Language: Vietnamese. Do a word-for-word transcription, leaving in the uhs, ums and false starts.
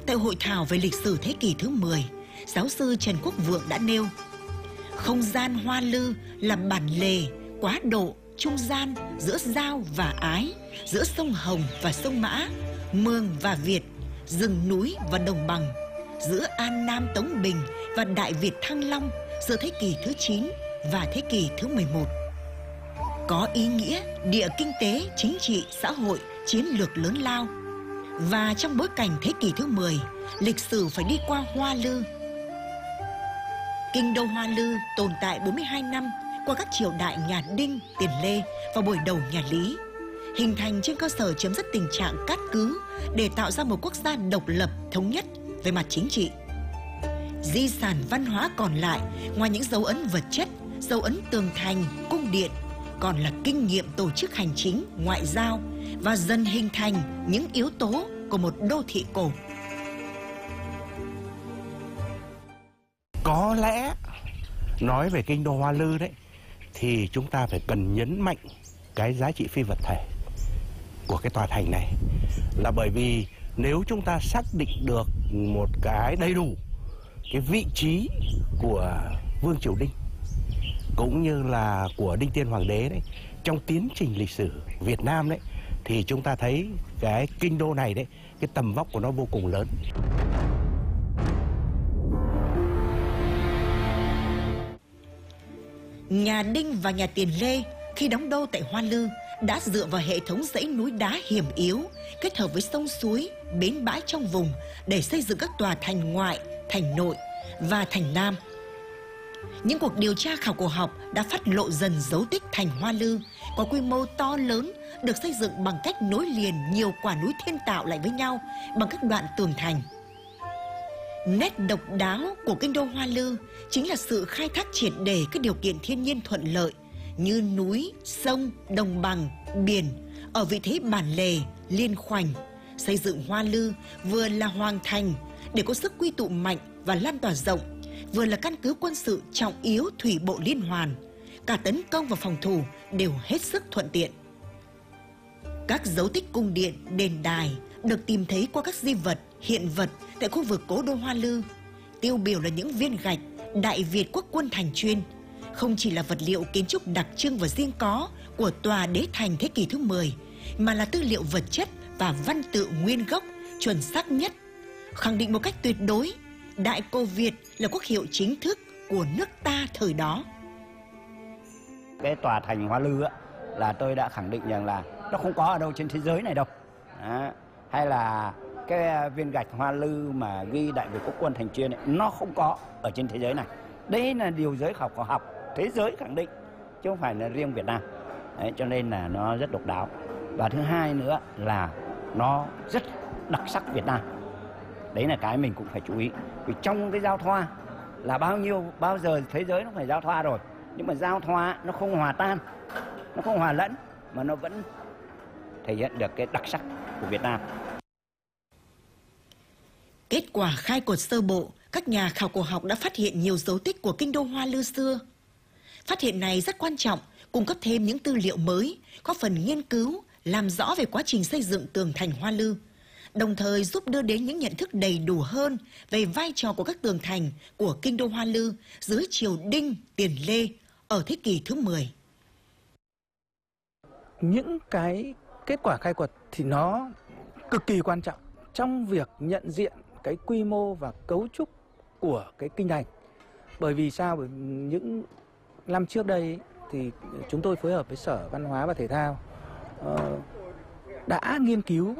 Tại hội thảo về lịch sử thế kỷ thứ mười, giáo sư Trần Quốc Vượng đã nêu: không gian Hoa Lư là bản lề, quá độ, trung gian giữa Dao và Ái, giữa sông Hồng và sông Mã, Mường và Việt, rừng núi và đồng bằng, giữa An Nam Tống Bình và Đại Việt Thăng Long, giữa thế kỷ thứ chín và thế kỷ thứ mười một. Có ý nghĩa địa kinh tế, chính trị, xã hội, chiến lược lớn lao. Và trong bối cảnh thế kỷ thứ mười, lịch sử phải đi qua Hoa Lư. Kinh đô Hoa Lư tồn tại bốn mươi hai năm qua các triều đại nhà Đinh, Tiền Lê và buổi đầu nhà Lý, hình thành trên cơ sở chấm dứt tình trạng cát cứ để tạo ra một quốc gia độc lập thống nhất về mặt chính trị. Di sản văn hóa còn lại, ngoài những dấu ấn vật chất, dấu ấn tường thành, cung điện, còn là kinh nghiệm tổ chức hành chính, ngoại giao và dần hình thành những yếu tố của một đô thị cổ. Có lẽ nói về kinh đô Hoa Lư đấy thì chúng ta phải cần nhấn mạnh cái giá trị phi vật thể của cái tòa thành này, là bởi vì nếu chúng ta xác định được một cái đầy đủ cái vị trí của Vương Triều Đinh cũng như là của Đinh Tiên Hoàng đế đấy trong tiến trình lịch sử Việt Nam đấy, thì chúng ta thấy cái kinh đô này đấy, cái tầm vóc của nó vô cùng lớn. Nhà Đinh và nhà Tiền Lê khi đóng đô tại Hoa Lư đã dựa vào hệ thống dãy núi đá hiểm yếu kết hợp với sông suối, bến bãi trong vùng để xây dựng các tòa thành ngoại, thành nội và thành nam. Những cuộc điều tra khảo cổ học đã phát lộ dần dấu tích thành Hoa Lư có quy mô to lớn, được xây dựng bằng cách nối liền nhiều quả núi thiên tạo lại với nhau bằng các đoạn tường thành. Nét độc đáo của kinh đô Hoa Lư chính là sự khai thác triệt để các điều kiện thiên nhiên thuận lợi như núi, sông, đồng bằng, biển ở vị thế bản lề, liên khoảnh. Xây dựng Hoa Lư vừa là hoàng thành để có sức quy tụ mạnh và lan tỏa rộng, vừa là căn cứ quân sự trọng yếu thủy bộ liên hoàn. Cả tấn công và phòng thủ đều hết sức thuận tiện. Các dấu tích cung điện, đền đài được tìm thấy qua các di vật, hiện vật tại khu vực cố đô Hoa Lư. Tiêu biểu là những viên gạch Đại Việt Quốc quân thành chuyên, không chỉ là vật liệu kiến trúc đặc trưng và riêng có của tòa đế thành thế kỷ thứ mười, mà là tư liệu vật chất và văn tự nguyên gốc chuẩn xác nhất, khẳng định một cách tuyệt đối Đại Cô Việt là quốc hiệu chính thức của nước ta thời đó. Cái tòa thành Hoa Lư á, là tôi đã khẳng định rằng là nó không có ở đâu trên thế giới này đâu. Đó. Hay là cái viên gạch Hoa Lư mà ghi Đại Việt Quốc quân thành chuyên ấy, nó không có ở trên thế giới này. Đây là điều giới khảo cổ học thế giới khẳng định, chứ không phải là riêng Việt Nam. Đấy, cho nên là nó rất độc đáo. Và thứ hai nữa là nó rất đặc sắc Việt Nam. Đấy là cái mình cũng phải chú ý. Vì trong cái giao thoa là bao nhiêu, bao giờ thế giới nó phải giao thoa rồi. Nhưng mà giao thoa nó không hòa tan, nó không hòa lẫn, mà nó vẫn thể hiện được cái đặc sắc của Việt Nam. Kết quả khai quật sơ bộ, các nhà khảo cổ học đã phát hiện nhiều dấu tích của kinh đô Hoa Lư xưa. Phát hiện này rất quan trọng, cung cấp thêm những tư liệu mới, có phần nghiên cứu, làm rõ về quá trình xây dựng tường thành Hoa Lư, đồng thời giúp đưa đến những nhận thức đầy đủ hơn về vai trò của các tường thành của kinh đô Hoa Lư dưới triều Đinh, Tiền Lê ở thế kỷ thứ mười. Những cái kết quả khai quật thì nó cực kỳ quan trọng trong việc nhận diện cái quy mô và cấu trúc của cái kinh thành. Bởi vì sao? Bởi những năm trước đây thì chúng tôi phối hợp với Sở Văn hóa và Thể thao đã nghiên cứu